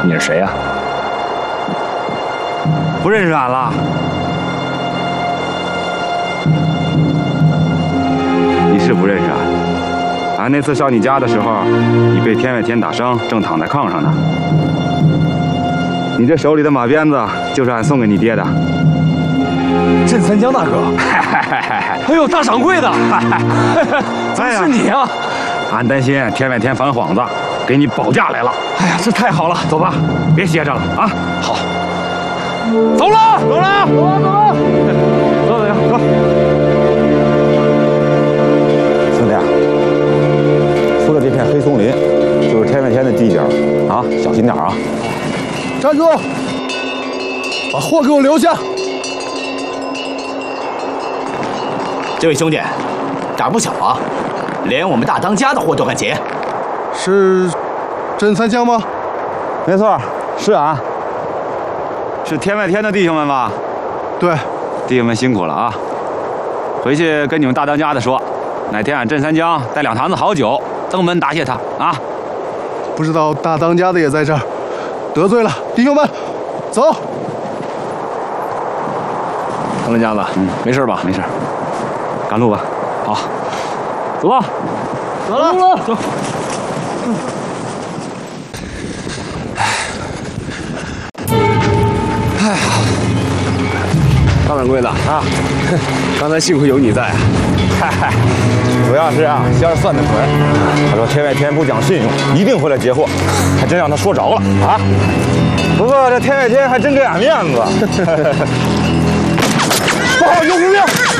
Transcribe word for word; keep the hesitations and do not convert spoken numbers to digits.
你是谁呀？ 不认识俺了？你是不认识俺？俺那次上你家的时候，你被天外天打伤，正躺在炕上呢。你这手里的马鞭子就是俺送给你爹的。 镇三江大哥，哎呦，大掌柜的，怎么是你啊？ 俺担心天外天反幌子，给你保驾来了。 哎呀，这太好了， 走吧，别歇着了啊！ 好，走了， 走了， 走了，走了， 走走走，兄弟啊，出了这片黑松林，就是天外天的地界啊，小心点啊！ 站住！把货给我留下！ 这位兄弟，胆不小啊，连我们大当家的货都敢劫。 是镇三江吗？ 没错，是俺。是天外天的弟兄们吧？ 对， 弟兄们辛苦了啊！回去跟你们大当家的说，哪天俺镇三江带两坛子好酒登门答谢他啊！ 不知道大当家的也在这儿，得罪了，弟兄们，走。 当家子，嗯，没事吧？ 没事，赶路吧。 好，走吧。 走了， 走。嗯。哎呀，大掌柜的啊，刚才幸亏有你在。 嗨嗨，主要是啊，仙儿算得准。他说天外天不讲信用，一定会来劫货，还真让他说着了啊。不过这天外天还真给俺面子。报告有目标。